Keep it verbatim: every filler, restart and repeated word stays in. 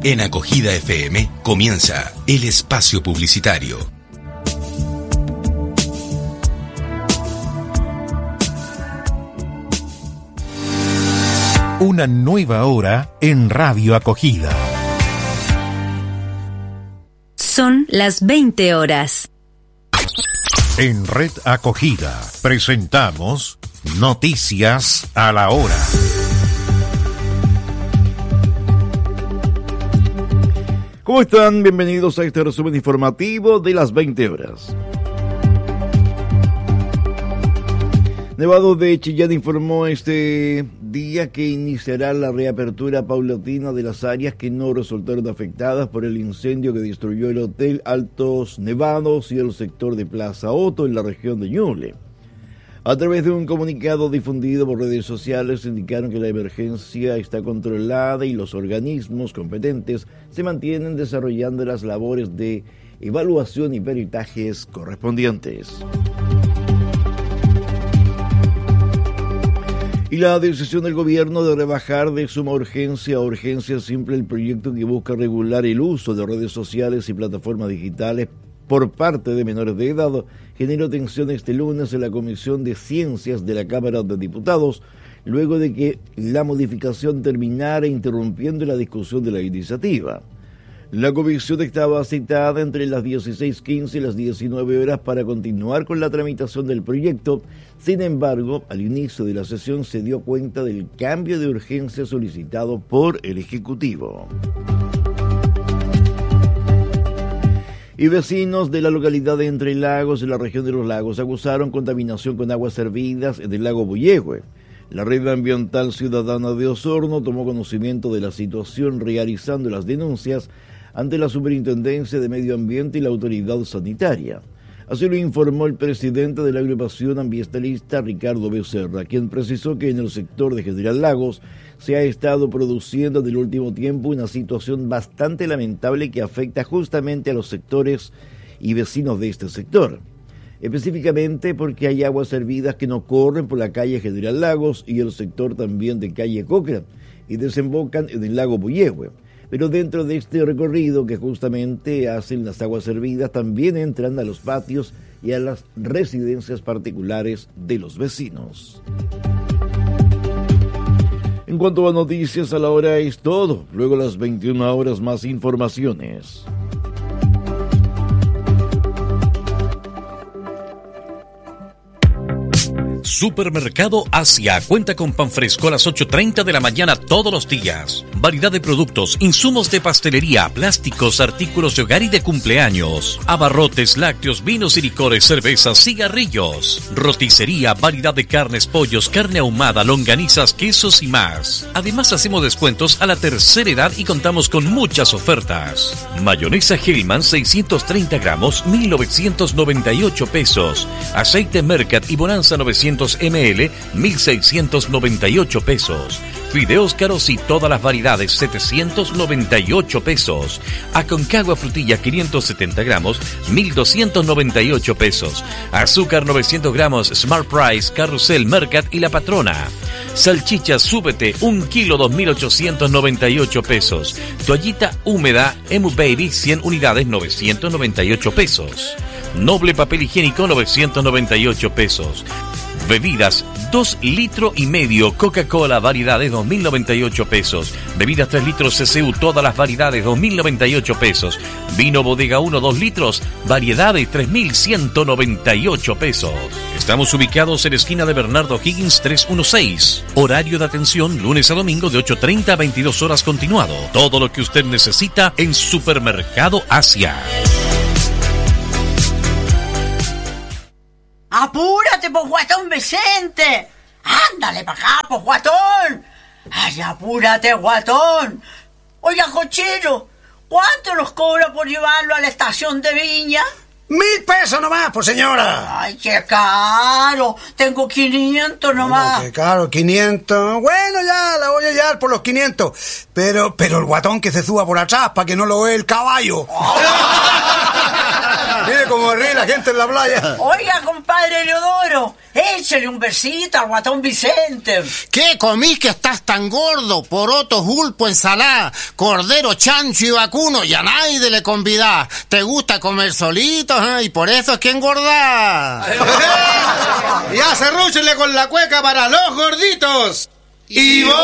En Acogida F M comienza el espacio publicitario. Una nueva hora en Radio Acogida. Son las veinte horas. En Red Acogida presentamos Noticias a la Hora. ¿Cómo están? Bienvenidos a este resumen informativo de las veinte horas. Nevado de Chillán informó este día que iniciará la reapertura paulatina de las áreas que no resultaron afectadas por el incendio que destruyó el Hotel Altos Nevados y el sector de Plaza Otto en la región de Ñuble. A través de un comunicado difundido por redes sociales, indicaron que la emergencia está controlada y los organismos competentes se mantienen desarrollando las labores de evaluación y peritajes correspondientes. Y la decisión del gobierno de rebajar de suma urgencia a urgencia simple el proyecto que busca regular el uso de redes sociales y plataformas digitales por parte de menores de edad generó tensión este lunes en la Comisión de Ciencias de la Cámara de Diputados, luego de que la modificación terminara interrumpiendo la discusión de la iniciativa. La comisión estaba citada entre las dieciséis quince y las diecinueve horas para continuar con la tramitación del proyecto. Sin embargo, al inicio de la sesión se dio cuenta del cambio de urgencia solicitado por el Ejecutivo. Y vecinos de la localidad de Entre Lagos, en la región de los lagos, acusaron contaminación con aguas servidas del lago Puyehue. La Red Ambiental Ciudadana de Osorno tomó conocimiento de la situación, realizando las denuncias ante la Superintendencia de Medio Ambiente y la Autoridad Sanitaria. Así lo informó el presidente de la agrupación ambientalista, Ricardo Becerra, quien precisó que en el sector de General Lagos se ha estado produciendo en el último tiempo una situación bastante lamentable que afecta justamente a los sectores y vecinos de este sector. Específicamente porque hay aguas servidas que no corren por la calle General Lagos y el sector también de calle Cochrane y desembocan en el lago Puyehue. Pero dentro de este recorrido que justamente hacen las aguas servidas también entran a los patios y a las residencias particulares de los vecinos. En cuanto a noticias a la hora es todo. Luego a las veintiuna horas más informaciones. Supermercado Asia cuenta con pan fresco a las ocho treinta de la mañana todos los días. Variedad de productos, insumos de pastelería, plásticos, artículos de hogar y de cumpleaños. Abarrotes, lácteos, vinos y licores, cervezas, cigarrillos. Roticería, variedad de carnes, pollos, carne ahumada, longanizas, quesos y más. Además hacemos descuentos a la tercera edad y contamos con muchas ofertas. Mayonesa Hellman seiscientos treinta gramos, mil novecientos noventa y ocho pesos. Aceite Mercat y Bonanza novecientos mililitros, mil seiscientos noventa y ocho pesos. Fideos caros y todas las variedades, setecientos noventa y ocho pesos. Aconcagua frutilla quinientos setenta gramos, mil doscientos noventa y ocho pesos. Azúcar novecientos gramos, Smart Price, Carrusel, Mercat y La Patrona. Salchicha Súbete, un kilo, dos mil ochocientos noventa y ocho pesos. Toallita húmeda, Emu Baby, cien unidades, novecientos noventa y ocho pesos. Noble papel higiénico, novecientos noventa y ocho pesos. Bebidas, dos litros y medio, Coca-Cola, variedades, dos mil noventa y ocho pesos. Bebidas tres litros C C U, todas las variedades, dos mil noventa y ocho pesos. Vino Bodega uno, dos litros, variedades, tres mil ciento noventa y ocho pesos. Estamos ubicados en la esquina de Bernardo Higgins trescientos dieciséis. Horario de atención, lunes a domingo de ocho treinta a veintidós horas continuado. Todo lo que usted necesita en Supermercado Asia. ¡Apúrate, pues, guatón Vicente! ¡Ándale para acá, pues, guatón! ¡Ay, apúrate, guatón! Oiga, cochero, ¿cuánto nos cobra por llevarlo a la estación de Viña? Mil pesos nomás, pues, señora. ¡Ay, qué caro! Tengo quinientos nomás. Bueno, qué caro, quinientos. Bueno, ya, la voy a llevar por los quinientos. Pero, pero el guatón que se suba por atrás para que no lo vea el caballo. Mire cómo ríe la gente en la playa. Oiga, compadre Leodoro, échale un besito al guatón Vicente. ¿Qué comís que estás tan gordo? Porotos, pulpo, ensalada, cordero, chancho y vacuno, y a nadie le convidás. Te gusta comer solito, ¿eh? Y por eso es que engordás. Ya cerrúchele con la cueca para los gorditos. Y vos.